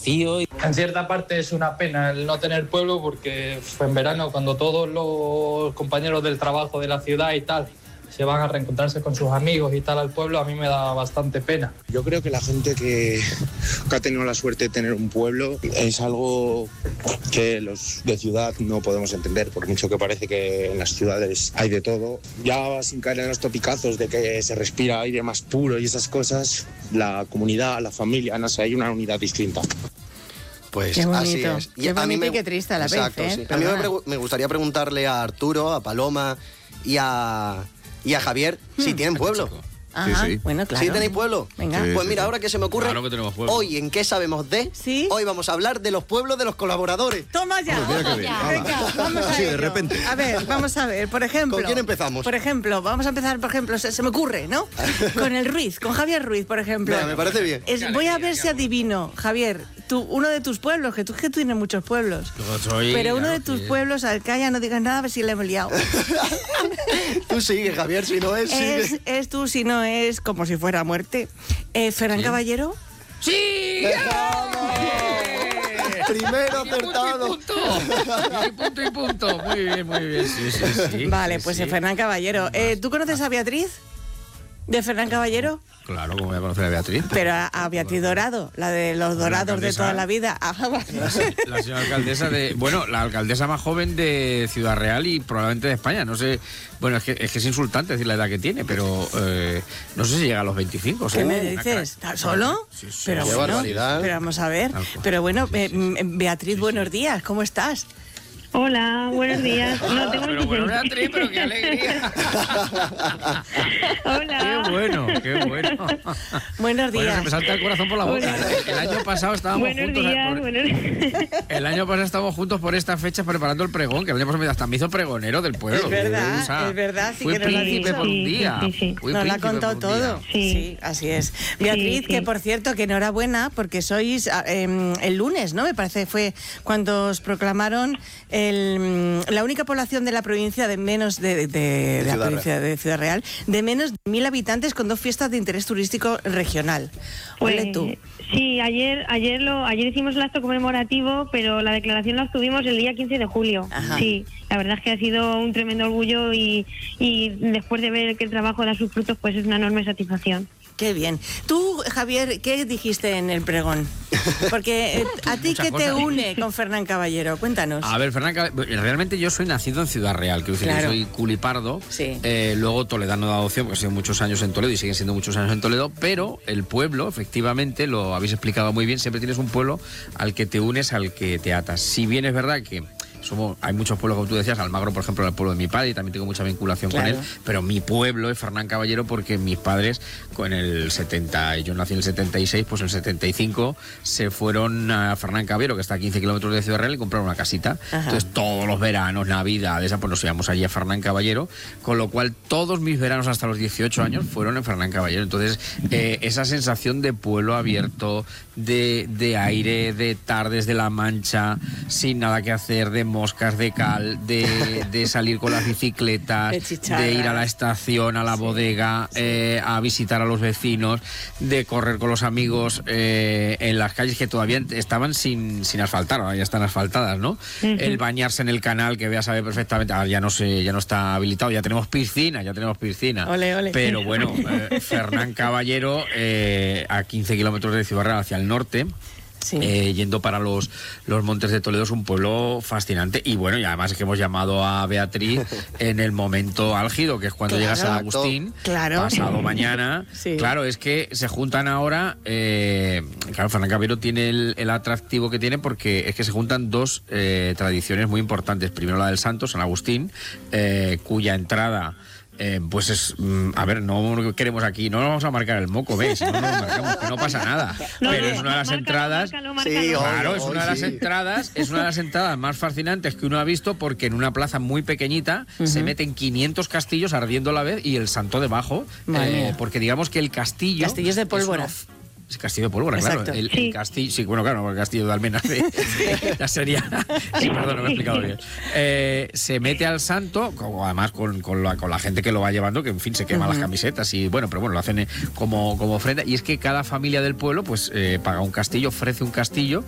vacío. En cierta parte es una pena el no tener pueblo, porque en verano, cuando todos los compañeros del trabajo de la ciudad y tal se van a reencontrarse con sus amigos y tal al pueblo, a mí me da bastante pena. Yo creo que la gente que ha tenido la suerte de tener un pueblo es algo que los de ciudad no podemos entender, por mucho que parece que en las ciudades hay de todo. Ya sin caer en los topicazos de que se respira aire más puro y esas cosas, la comunidad, la familia, no sé, hay una unidad distinta. Pues qué bonito, así es. qué bonito y qué triste a la exacto, vez, sí. A mí me gustaría preguntarle a Arturo, a Paloma y a Javier si tienen pueblo. Ajá, Sí. bueno, claro. ¿Sí tenéis pueblo? Venga. Pues mira, ahora que se me ocurre, Claro que tenemos pueblo. hoy en ¿Qué sabemos de? ¿Sí? Hoy vamos a hablar de los pueblos de los colaboradores. Toma ya. Pues mira qué bien. Venga, vamos a Sí, de ello. repente. A ver, vamos a ver, por ejemplo. ¿Con quién empezamos? Por ejemplo, vamos a empezar, por ejemplo, se me ocurre, ¿no? Con el Ruiz, con Javier Ruiz, por ejemplo. Venga, me parece bien. Voy a ver si adivino, Javier, uno de tus pueblos, que tú tienes muchos pueblos. Pero uno de tus pueblos, Alcaya, no digas nada, a ver si le hemos liado. Tú sigue, Javier, si no es, sigue. Es tú, si no es, como si fuera muerte. ¿Ferran Caballero? ¡Sí! Primero acertado. Y punto. Muy bien. Sí. Vale, Sí, pues sí. Ferran Caballero. ¿Tú conoces a Beatriz? ¿De Ferran Caballero? Claro, como voy a conocer a Beatriz. Pero a Beatriz Dorado, la de los dorados de alcaldesa. toda la vida. Ah, vale. La señora alcaldesa la alcaldesa más joven de Ciudad Real y probablemente de España. No sé, bueno, es que es insultante decir la edad que tiene, pero no sé si llega a los 25. ¿Qué me dices? ¿Solo? Sí. Pero Qué bueno, barbaridad. pero vamos a ver. Tal cual. Pero bueno, Beatriz, buenos días, ¿cómo estás? Hola, buenos días. No, tengo Pero bueno, 26. Beatriz, pero qué alegría. Hola. Qué bueno. Buenos Bueno, días. se me salta el corazón por la boca. El año pasado estábamos Buenos juntos. días, buenos días. El año pasado estábamos juntos por esta fecha preparando el pregón, que el año pasado hasta me hizo pregonero del pueblo. Es verdad, O sea, es verdad, sí fui que nos lo has príncipe dicho. por un día. Sí. Fui Nos lo ha príncipe contado por un día. todo. Sí. Así es. Beatriz, Sí. que por cierto, que enhorabuena, porque sois el lunes, ¿no? Me parece fue cuando os proclamaron la única población de la provincia de menos de la Ciudad provincia de Ciudad Real, de menos de 1.000 habitantes con 2 fiestas de interés turístico regional. Pues, Ole tú. sí, ayer hicimos el acto conmemorativo, pero la declaración la obtuvimos el día 15 de julio. Ajá. Sí, la verdad es que ha sido un tremendo orgullo y después de ver que el trabajo da sus frutos, pues es una enorme satisfacción. Qué bien. Tú, Javier, ¿qué dijiste en el pregón? Porque a ti, Muchas ¿qué te cosas. une con Fernan Caballero? Cuéntanos. A ver, realmente yo soy nacido en Ciudad Real, quiero decir, Claro. yo soy culipardo, Sí. Luego toledano de adopción, porque he sido muchos años en Toledo y siguen siendo muchos años en Toledo, pero el pueblo, efectivamente, lo habéis explicado muy bien, siempre tienes un pueblo al que te unes, al que te atas. Si bien es verdad que hay muchos pueblos, como tú decías, Almagro, por ejemplo, era el pueblo de mi padre y también tengo mucha vinculación Claro. con él, pero mi pueblo es Fernan Caballero porque mis padres, con el 70, yo nací en el 76, pues en el 75 se fueron a Fernan Caballero, que está a 15 kilómetros de Ciudad Real, y compraron una casita. Ajá. Entonces todos los veranos, navidades, pues nos íbamos allí a Fernan Caballero, con lo cual todos mis veranos hasta los 18 años fueron en Fernan Caballero. Entonces esa sensación de pueblo abierto, de aire, de tardes de la Mancha, sin nada que hacer, de moscas, de cal, de salir con las bicicletas, De chicharras. de ir a la estación, a la bodega, a visitar a los vecinos, de correr con los amigos en las calles que todavía estaban sin asfaltar, ahora ya están asfaltadas, ¿no? El bañarse en el canal, que Bea sabe perfectamente, ahora ya no está habilitado, ya tenemos piscina. Ole, ole. Pero bueno, Fernan Caballero, a 15 kilómetros de Ciudad Real hacia el norte. Sí. Yendo para los Montes de Toledo, es un pueblo fascinante. Y bueno, y además es que hemos llamado a Beatriz en el momento álgido, que es cuando Claro. llegas a Agustín, Claro. pasado mañana. Sí. Claro, es que se juntan ahora. Claro, Fernan Caballero tiene el atractivo que tiene porque es que se juntan 2 tradiciones muy importantes. Primero la del Santo, San Agustín, cuya entrada. Pues es, a ver, no queremos aquí, no nos vamos a marcar el moco, ¿ves? No nos marcamos, que no pasa nada. No, pero no, es una de las márcalo, entradas. márcalo. Sí, Claro, Hoy, es una de las sí. entradas, más fascinantes que uno ha visto, porque en una plaza muy pequeñita se meten 500 castillos ardiendo a la vez y el santo debajo, Madre mía. porque digamos que el castillo Castillos de pólvora. Es castillo de pólvora, Exacto. claro. El Sí. castillo, sí, bueno, claro, el castillo de Almenas ya sería. Sí, perdón, no me he explicado bien. Se mete al santo, además con la gente que lo va llevando, que en fin se queman las camisetas y bueno, pero bueno, lo hacen como ofrenda. Y es que cada familia del pueblo, pues paga un castillo, ofrece un castillo.